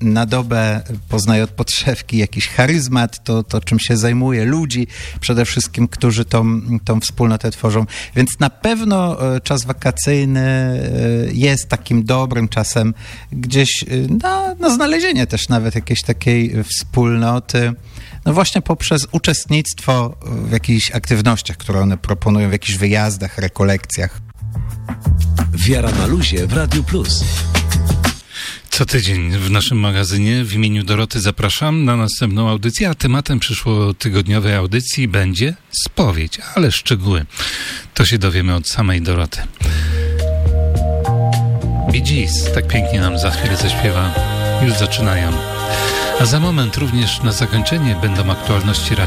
na dobę poznaje od podszewki jakiś charyzmat, to czym się zajmuje, ludzi przede wszystkim, którzy tą wspólnotę tworzą. Więc na pewno czas wakacyjny jest takim dobrym czasem gdzieś na znalezienie też nawet jakiejś takiej wspólnoty, no właśnie poprzez uczestnictwo w jakichś aktywnościach, które one proponują, w jakichś wyjazdach, rekolekcjach. Wiara na luzie w Radiu Plus. Co tydzień w naszym magazynie w imieniu Doroty zapraszam na następną audycję, a tematem przyszłotygodniowej audycji będzie spowiedź, ale szczegóły to się dowiemy od samej Doroty. Bee Gees tak pięknie nam za chwilę zaśpiewa, już zaczynają. A za moment również na zakończenie będą aktualności